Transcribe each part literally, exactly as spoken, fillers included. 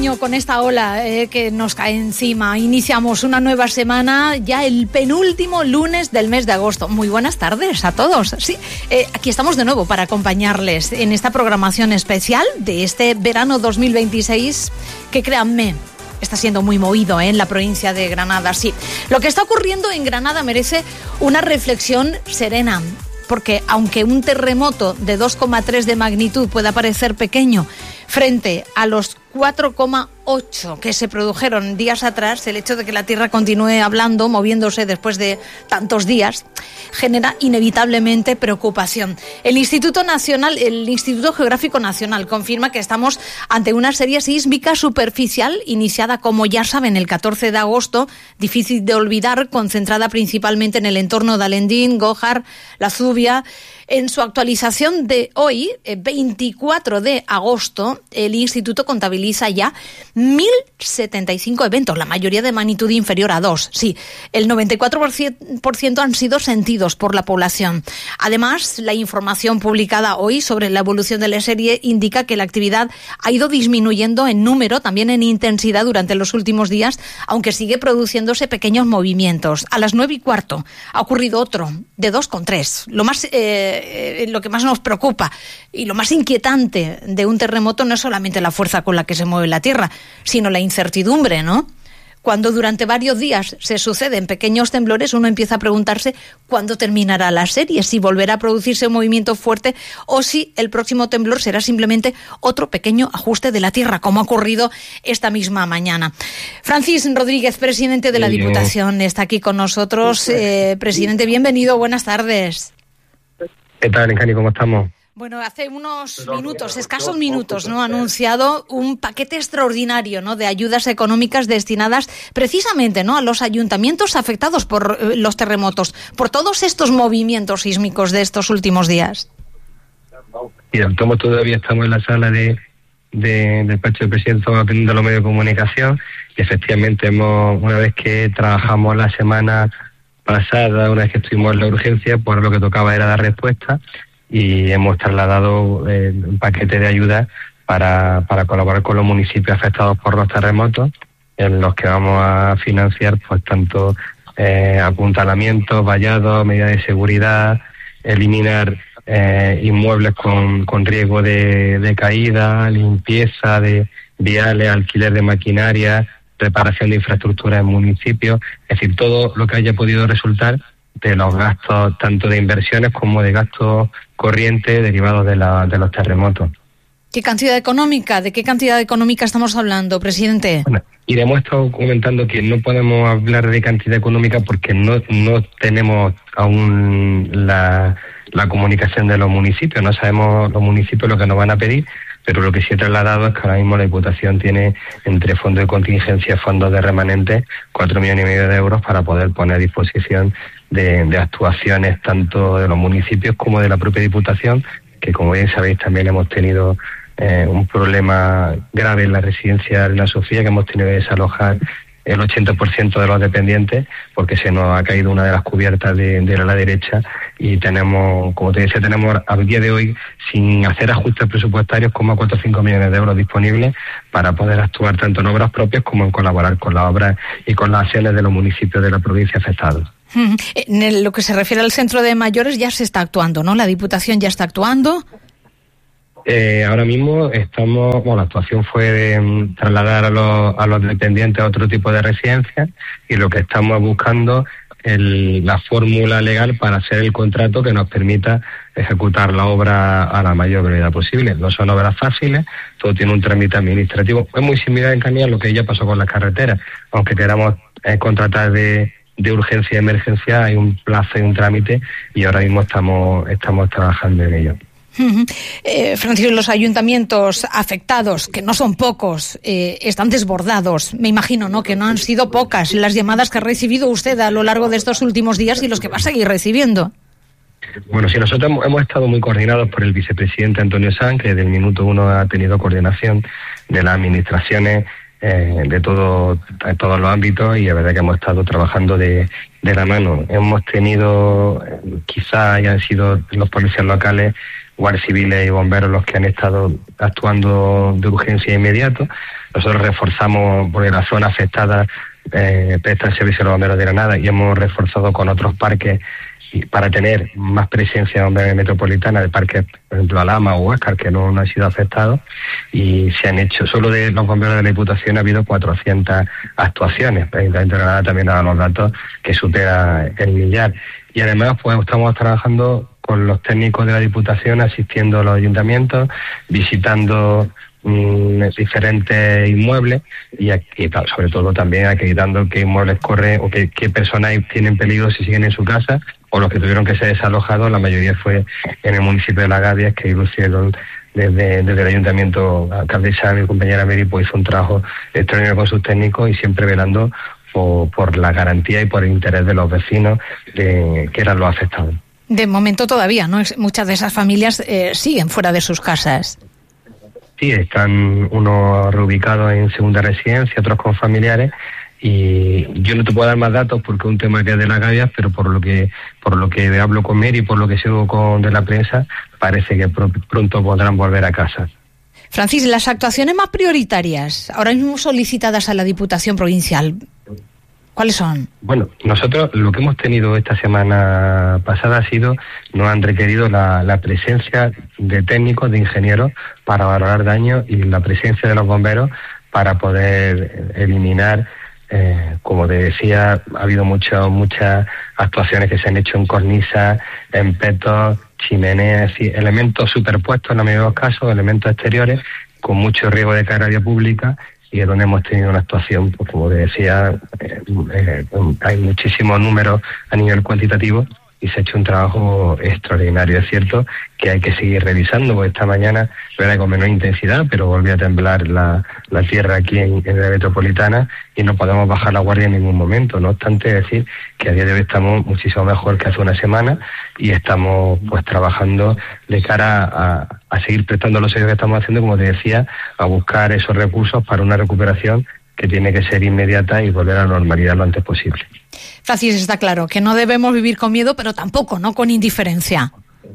otoño con esta ola eh, que nos cae encima. Iniciamos una nueva semana, ya el penúltimo lunes del mes de agosto. Muy buenas tardes a todos. Sí, eh, aquí estamos de nuevo para acompañarles en esta programación especial de este verano dos mil veintiséis, que créanme, está siendo muy movido ¿eh? en la provincia de Granada. Sí, lo que está ocurriendo en Granada merece una reflexión serena, porque aunque un terremoto de dos coma tres de magnitud pueda parecer pequeño frente a los cuatro coma ocho que se produjeron días atrás, el hecho de que la Tierra continúe hablando, moviéndose después de tantos días, genera inevitablemente preocupación. El Instituto Nacional, el Instituto Geográfico Nacional confirma que estamos ante una serie sísmica superficial iniciada, como ya saben, el catorce de agosto, difícil de olvidar, concentrada principalmente en el entorno de Alendín, Gójar, La Zubia. En su actualización de hoy, veinticuatro de agosto, el Instituto contabiliza ya mil setenta y cinco eventos, la mayoría de magnitud inferior a dos. Sí, el noventa y cuatro por ciento han sido sentidos por la población. Además, la información publicada hoy sobre la evolución de la serie indica que la actividad ha ido disminuyendo en número, también en intensidad durante los últimos días, aunque sigue produciéndose pequeños movimientos. A las nueve y cuarto ha ocurrido otro, de dos coma tres. Lo más... Eh, lo que más nos preocupa y lo más inquietante de un terremoto no es solamente la fuerza con la que se mueve la Tierra, sino la incertidumbre, ¿no? Cuando durante varios días se suceden pequeños temblores, uno empieza a preguntarse cuándo terminará la serie, si volverá a producirse un movimiento fuerte o si el próximo temblor será simplemente otro pequeño ajuste de la Tierra, como ha ocurrido esta misma mañana. Francis Rodríguez, presidente de la Diputación, está aquí con nosotros. Eh, presidente, bienvenido, buenas tardes. ¿Qué tal, Enjani? ¿Cómo estamos? Bueno, hace unos minutos, escasos minutos, ¿no?, ha anunciado un paquete extraordinario, ¿no?, de ayudas económicas destinadas precisamente, ¿no?, a los ayuntamientos afectados por eh, los terremotos, por todos estos movimientos sísmicos de estos últimos días. Y estamos todavía estamos en la sala de, de del despacho del presidente, estamos atendiendo a los medios de comunicación y efectivamente hemos, una vez que trabajamos la semana pasada, una vez que estuvimos en la urgencia, pues lo que tocaba era dar respuesta y hemos trasladado eh, un paquete de ayuda para, para colaborar con los municipios afectados por los terremotos, en los que vamos a financiar pues tanto eh, apuntalamientos, vallados, medidas de seguridad, eliminar eh, inmuebles con, con riesgo de, de caída, limpieza de viales, alquiler de maquinaria, reparación de infraestructura en municipios, es decir, todo lo que haya podido resultar de los gastos tanto de inversiones como de gastos corrientes derivados de, la, de los terremotos. ¿Qué cantidad económica? ¿De qué cantidad económica estamos hablando, presidente? Bueno, y hemos estado comentando que no podemos hablar de cantidad económica porque no, no tenemos aún la, la comunicación de los municipios, no sabemos los municipios lo que nos van a pedir, pero lo que sí he trasladado es que ahora mismo la Diputación tiene entre fondos de contingencia y fondos de remanente cuatro millones y medio de euros para poder poner a disposición de, de actuaciones tanto de los municipios como de la propia Diputación, que como bien sabéis también hemos tenido eh, un problema grave en la residencia de la Sofía, que hemos tenido que desalojar el ochenta por ciento de los dependientes porque se nos ha caído una de las cubiertas de, de la derecha y tenemos, como te decía, tenemos a día de hoy sin hacer ajustes presupuestarios como a cuatro o cinco millones de euros disponibles para poder actuar tanto en obras propias como en colaborar con las obras y con las acciones de los municipios de la provincia afectados. En lo que se refiere al centro de mayores ya se está actuando, ¿no? La Diputación ya está actuando. Eh, ahora mismo estamos, bueno, la actuación fue de um, trasladar a los, a los dependientes a otro tipo de residencia y lo que estamos buscando el, la fórmula legal para hacer el contrato que nos permita ejecutar la obra a la mayor brevedad posible. No son obras fáciles, todo tiene un trámite administrativo. Es muy similar en Canilla a lo que ya pasó con las carreteras, aunque queramos eh, contratar de, de urgencia y emergencia, hay un plazo y un trámite y ahora mismo estamos, estamos trabajando en ello. Uh-huh. Eh, Francisco, los ayuntamientos afectados, que no son pocos, eh, están desbordados. Me imagino, ¿no?, que no han sido pocas las llamadas que ha recibido usted a lo largo de estos últimos días y los que va a seguir recibiendo. Bueno, sí, nosotros hemos, hemos estado muy coordinados por el vicepresidente Antonio Sanz, que desde el minuto uno ha tenido coordinación de las administraciones eh, de todo, de todos los ámbitos y es verdad que hemos estado trabajando de, de la mano. Hemos tenido, eh, quizá hayan sido los policías locales guardias civiles y bomberos los que han estado actuando de urgencia inmediato. Nosotros reforzamos, porque la zona afectada eh, presta el servicio de los bomberos de Granada, y hemos reforzado con otros parques para tener más presencia de metropolitana, de parques, por ejemplo, Alhama o Huáscar, que no, no han sido afectados, y se han hecho, solo de los bomberos de la Diputación ha habido cuatrocientas actuaciones. El Ayuntamiento de Granada también ha dado los datos que supera el millar. Y además, pues estamos trabajando con los técnicos de la Diputación, asistiendo a los ayuntamientos, visitando mmm, diferentes inmuebles y, y sobre todo también acreditando qué inmuebles corren o qué, qué personas tienen peligro si siguen en su casa, o los que tuvieron que ser desalojados. La mayoría fue en el municipio de Las Gavias, que lucieron desde, desde el ayuntamiento. La alcaldesa, mi compañera Mary, pues hizo un trabajo extraordinario con sus técnicos y siempre velando por, por la garantía y por el interés de los vecinos de, que eran los afectados. De momento todavía, ¿no? Muchas de esas familias eh, siguen fuera de sus casas. Sí, están unos reubicados en segunda residencia, otros con familiares, y yo no te puedo dar más datos porque es un tema que es de Las Gavias, pero por lo que por lo que hablo con Mary y por lo que sigo con de la prensa, parece que pr- pronto podrán volver a casa. Francis, las actuaciones más prioritarias, ahora mismo solicitadas a la Diputación Provincial, ¿cuáles son? Bueno, nosotros lo que hemos tenido esta semana pasada ha sido, nos han requerido la, la presencia de técnicos, de ingenieros para valorar daños, y la presencia de los bomberos para poder eliminar, eh, como te decía, ha habido mucho, muchas actuaciones que se han hecho en cornisas, en petos, chimeneas, y elementos superpuestos en la mayoría de los casos, elementos exteriores, con mucho riesgo de caer a vía pública, y es donde hemos tenido una actuación, pues como te decía, eh, eh, hay muchísimos números a nivel cuantitativo y se ha hecho un trabajo extraordinario. Es cierto que hay que seguir revisando, porque esta mañana, verdad, con menor intensidad, pero volvió a temblar la, la tierra aquí en, en la metropolitana, y no podemos bajar la guardia en ningún momento. No obstante, decir que a día de hoy estamos muchísimo mejor que hace una semana, y estamos pues trabajando de cara a, a seguir prestando los servicios que estamos haciendo, como te decía, a buscar esos recursos para una recuperación que tiene que ser inmediata y volver a la normalidad lo antes posible. Francis, está claro que no debemos vivir con miedo, pero tampoco, ¿no?, con indiferencia.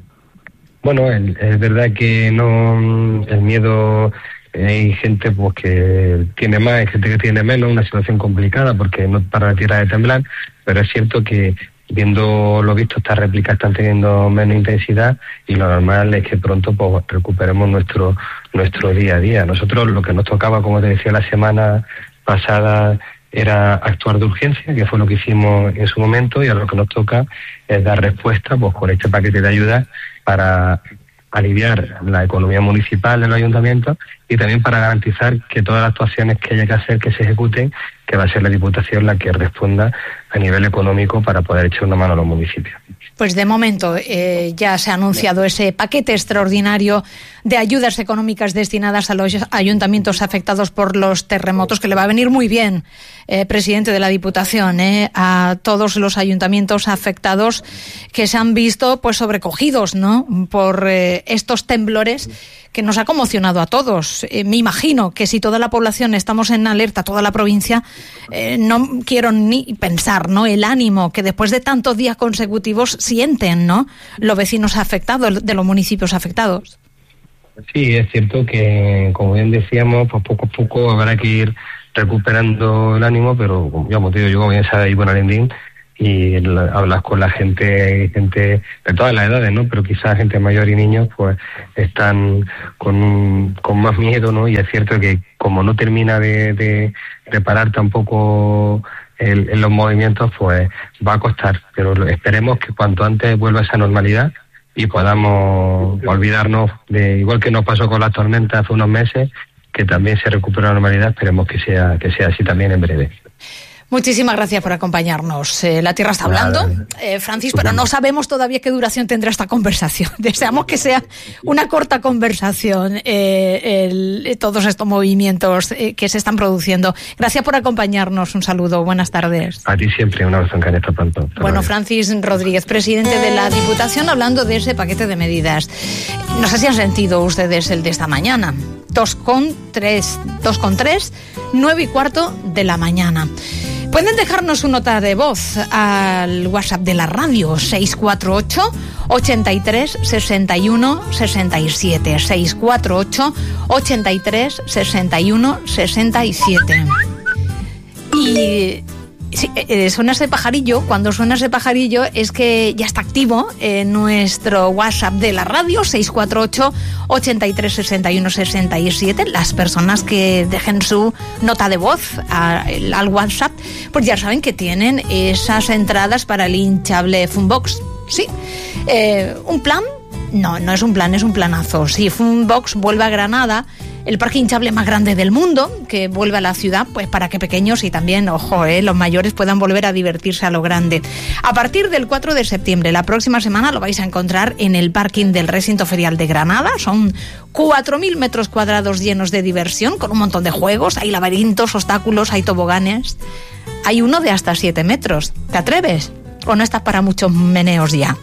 Bueno, el, es verdad que no, el miedo, eh, hay gente pues que tiene más, hay gente que tiene menos, una situación complicada porque no para la tierra de temblar, pero es cierto que viendo lo visto, estas réplicas están teniendo menos intensidad, y lo normal es que pronto pues recuperemos nuestro nuestro día a día. Nosotros lo que nos tocaba, como te decía la semana pasada, era actuar de urgencia, que fue lo que hicimos en su momento, y ahora lo que nos toca es dar respuesta pues con este paquete de ayudas para aliviar la economía municipal de los ayuntamientos, y también para garantizar que todas las actuaciones que haya que hacer, que se ejecuten, que va a ser la Diputación la que responda a nivel económico para poder echar una mano a los municipios. Pues de momento eh, ya se ha anunciado ese paquete extraordinario de ayudas económicas destinadas a los ayuntamientos afectados por los terremotos, que le va a venir muy bien, eh, presidente de la Diputación, eh, a todos los ayuntamientos afectados que se han visto pues sobrecogidos, ¿no?, por eh, estos temblores que nos ha conmocionado a todos. Eh, me imagino que si toda la población estamos en alerta, toda la provincia, eh, no quiero ni pensar, ¿no?, el ánimo que después de tantos días consecutivos sienten, ¿no?, los vecinos afectados, de los municipios afectados. Sí, es cierto que, como bien decíamos, pues poco a poco habrá que ir recuperando el ánimo, pero como te digo, yo, como bien sabes, vivo en Alendín, y el, hablas con la gente, gente de todas las edades, ¿no?, pero quizás gente mayor y niños, pues están con, con más miedo, ¿no?, y es cierto que como no termina de, de, de parar tampoco el, en los movimientos, pues va a costar, pero esperemos que cuanto antes vuelva esa normalidad y podamos olvidarnos de, igual que nos pasó con las tormentas hace unos meses, que también se recupere la normalidad. Esperemos que sea que sea así también en breve. Muchísimas gracias por acompañarnos. Eh, la Tierra está hablando, eh, Francis, pero no sabemos todavía qué duración tendrá esta conversación. Deseamos que sea una corta conversación, eh, el, todos estos movimientos eh, que se están produciendo. Gracias por acompañarnos. Un saludo. Buenas tardes. A ti siempre. Un abrazo en Caneta pronto. Bueno, Francis Rodríguez, presidente de la Diputación, hablando de ese paquete de medidas. No sé si han sentido ustedes el de esta mañana. Dos con tres, dos con tres, nueve y cuarto de la mañana. Pueden dejarnos su nota de voz al WhatsApp de la radio seis cuatro ocho, ochenta y tres, sesenta y uno, sesenta y siete. seis cuatro ocho, ochenta y tres, sesenta y uno, sesenta y siete. Y sí, eh, suena ese pajarillo. Cuando suena ese pajarillo es que ya está activo eh, nuestro WhatsApp de la radio seis cuatro ocho, ochenta y tres, sesenta y uno, sesenta y siete. Las personas que dejen su nota de voz a, al WhatsApp, pues ya saben que tienen esas entradas para el hinchable Funbox. Sí, eh, un plan. No, no es un plan, es un planazo. Si Funbox vuelve a Granada, el parque hinchable más grande del mundo, que vuelve a la ciudad, pues para que pequeños y también, ojo, eh, los mayores puedan volver a divertirse a lo grande. A partir del cuatro de septiembre, la próxima semana, lo vais a encontrar en el parking del recinto ferial de Granada. Son cuatro mil metros cuadrados llenos de diversión, con un montón de juegos. Hay laberintos, obstáculos, hay toboganes. Hay uno de hasta siete metros. ¿Te atreves? ¿O no estás para muchos meneos ya?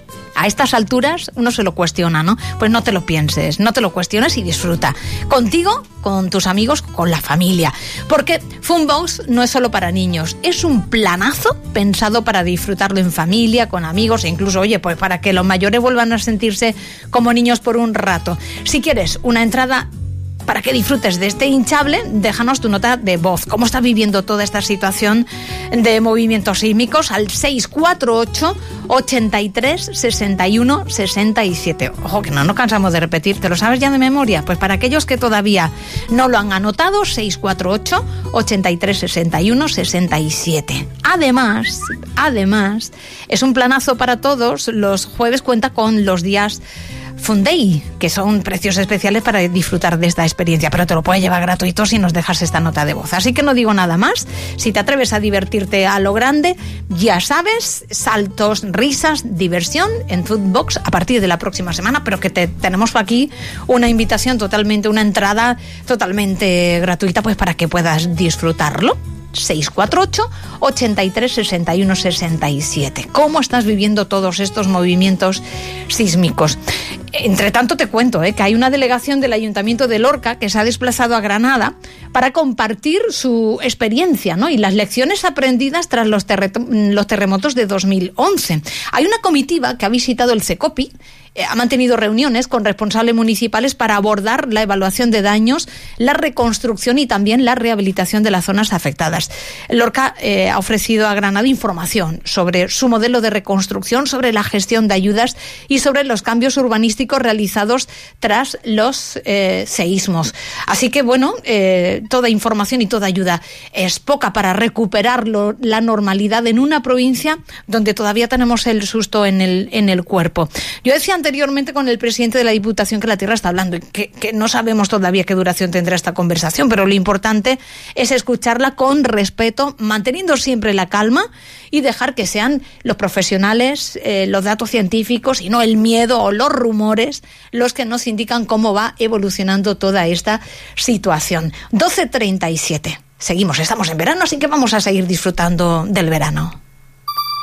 A estas alturas uno se lo cuestiona, ¿no? Pues no te lo pienses, no te lo cuestiones y disfruta. Contigo, con tus amigos, con la familia. Porque Funbox no es solo para niños, es un planazo pensado para disfrutarlo en familia, con amigos e incluso, oye, pues para que los mayores vuelvan a sentirse como niños por un rato. Si quieres una entrada para que disfrutes de este hinchable, déjanos tu nota de voz. ¿Cómo estás viviendo toda esta situación de movimientos sísmicos? Al seis cuatro ocho, ochenta y tres, sesenta y uno, sesenta y siete. Ojo, que no nos cansamos de repetir. ¿Te lo sabes ya de memoria? Pues para aquellos que todavía no lo han anotado, seis cuatro ocho, ochenta y tres, sesenta y uno, sesenta y siete. Además, además, es un planazo para todos. Los jueves cuenta con los días Funday, que son precios especiales para disfrutar de esta experiencia, pero te lo puedes llevar gratuito si nos dejas esta nota de voz. Así que no digo nada más. Si te atreves a divertirte a lo grande, ya sabes, saltos, risas, diversión en Funbox a partir de la próxima semana, pero que te tenemos aquí una invitación totalmente, una entrada totalmente gratuita, pues para que puedas disfrutarlo. seis cuatro ocho, ochenta y tres, sesenta y uno, sesenta y siete. ¿Cómo estás viviendo todos estos movimientos sísmicos? Entre tanto te cuento eh, que hay una delegación del Ayuntamiento de Lorca que se ha desplazado a Granada para compartir su experiencia, ¿no? Y las lecciones aprendidas tras los, terre- los terremotos de dos mil once. Hay una comitiva que ha visitado el CECOPI, eh, ha mantenido reuniones con responsables municipales para abordar la evaluación de daños, la reconstrucción y también la rehabilitación de las zonas afectadas. Lorca eh, ha ofrecido a Granada información sobre su modelo de reconstrucción, sobre la gestión de ayudas y sobre los cambios urbanísticos realizados tras los eh, seísmos. Así que, bueno, eh, toda información y toda ayuda es poca para recuperar lo, la normalidad en una provincia donde todavía tenemos el susto en el, en el cuerpo. Yo decía anteriormente con el presidente de la Diputación que la Tierra está hablando y que, que no sabemos todavía qué duración tendrá esta conversación, pero lo importante es escucharla con respeto, manteniendo siempre la calma y dejar que sean los profesionales, eh, los datos científicos y no el miedo o los rumores los que nos indican cómo va evolucionando toda esta situación. doce treinta y siete. Seguimos, estamos en verano, así que vamos a seguir disfrutando del verano.